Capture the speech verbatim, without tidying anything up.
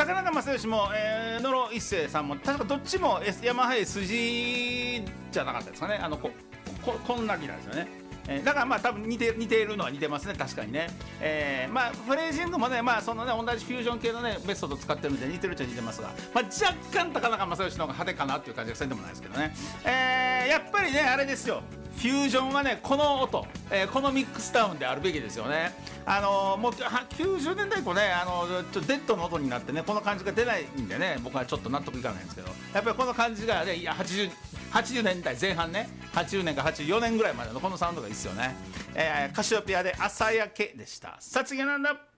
高中正義も、えー、野呂一生さんも確かどっちも、S、ヤマハ エスジー じゃなかったですかね。あのこここんなギターですよね。えー、だからまあ多分似て似ているのは似てますね、確かにね。えー、まあフレージングもね、まあそのね同じフュージョン系のねメソッド使ってるんで似てるっちゃ似てますが、まあ、若干高中正義の方が派手かなっていう感じがせんでもないですけどね。えー、やっぱりねあれですよ。フュージョンはねこの音、えー、このミックスタウンであるべきですよね。あのー、もうきゅうじゅうねんだい以降ね、あのー、ちょっとデッドの音になってねこの感じが出ないんでね、僕はちょっと納得いかないんですけど、やっぱりこの感じがね、いや はちじゅう, はちじゅうねんだいぜん半ね、はちじゅうねんかはちじゅうよねんぐらいまでのこのサウンドがいいですよね。えー、カシオペアで朝焼けでした。さあ次はなんだ。